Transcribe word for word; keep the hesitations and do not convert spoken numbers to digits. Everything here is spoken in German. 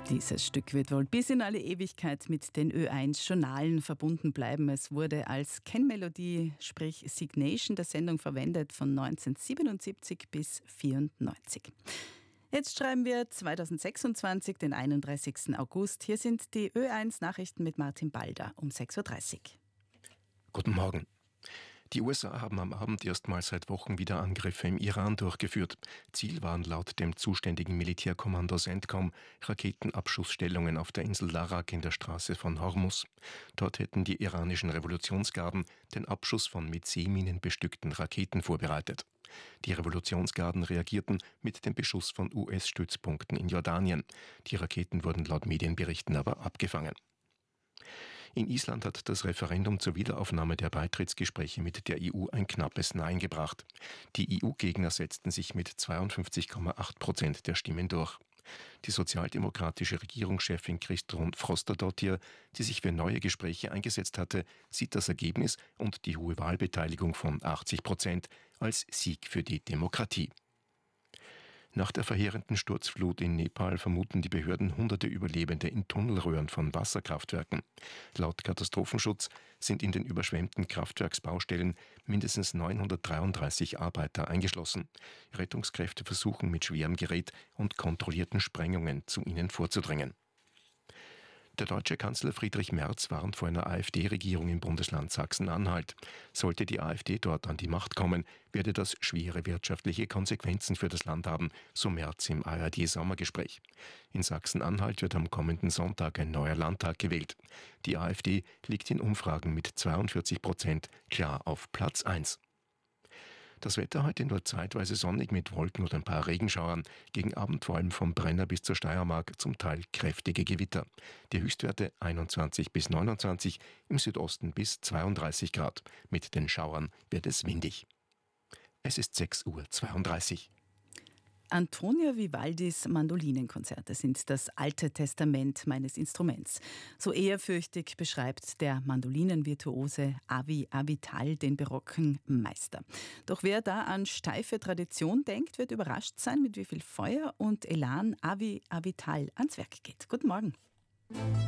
Dieses Stück wird wohl bis in alle Ewigkeit mit den Ö eins Journalen verbunden bleiben. Es wurde als Kennmelodie, sprich Signation der Sendung verwendet von neunzehnhundertsiebenundsiebzig bis neunzehnhundertvierundneunzig. Jetzt schreiben wir zweitausendsechsundzwanzig, den einunddreißigsten August. Hier sind die Ö eins Nachrichten mit Martin Balder um sechs Uhr dreißig. Guten Morgen. Die U S A haben am Abend erstmals seit Wochen wieder Angriffe im Iran durchgeführt. Ziel waren laut dem zuständigen Militärkommando CENTCOM Raketenabschussstellungen auf der Insel Larak in der Straße von Hormuz. Dort hätten die iranischen Revolutionsgarden den Abschuss von mit Seeminen bestückten Raketen vorbereitet. Die Revolutionsgarden reagierten mit dem Beschuss von U S-Stützpunkten in Jordanien. Die Raketen wurden laut Medienberichten aber abgefangen. In Island hat das Referendum zur Wiederaufnahme der Beitrittsgespräche mit der E U ein knappes Nein gebracht. Die E U-Gegner setzten sich mit zweiundfünfzig Komma acht Prozent der Stimmen durch. Die sozialdemokratische Regierungschefin Kristrún Frostadóttir, die sich für neue Gespräche eingesetzt hatte, sieht das Ergebnis und die hohe Wahlbeteiligung von achtzig Prozent als Sieg für die Demokratie. Nach der verheerenden Sturzflut in Nepal vermuten die Behörden hunderte Überlebende in Tunnelröhren von Wasserkraftwerken. Laut Katastrophenschutz sind in den überschwemmten Kraftwerksbaustellen mindestens neunhundertdreiunddreißig Arbeiter eingeschlossen. Rettungskräfte versuchen mit schwerem Gerät und kontrollierten Sprengungen zu ihnen vorzudringen. Der deutsche Kanzler Friedrich Merz warnt vor einer AfD-Regierung im Bundesland Sachsen-Anhalt. Sollte die AfD dort an die Macht kommen, werde das schwere wirtschaftliche Konsequenzen für das Land haben, so Merz im A R D-Sommergespräch. In Sachsen-Anhalt wird am kommenden Sonntag ein neuer Landtag gewählt. Die AfD liegt in Umfragen mit zweiundvierzig Prozent klar auf Platz eins. Das Wetter heute nur zeitweise sonnig mit Wolken oder ein paar Regenschauern. Gegen Abend vor allem vom Brenner bis zur Steiermark zum Teil kräftige Gewitter. Die Höchstwerte einundzwanzig bis neunundzwanzig, im Südosten bis zweiunddreißig Grad. Mit den Schauern wird es windig. Es ist sechs Uhr zweiunddreißig. Antonio Vivaldis Mandolinenkonzerte sind das alte Testament meines Instruments. So ehrfürchtig beschreibt der Mandolinenvirtuose Avi Avital den barocken Meister. Doch wer da an steife Tradition denkt, wird überrascht sein, mit wie viel Feuer und Elan Avi Avital ans Werk geht. Guten Morgen.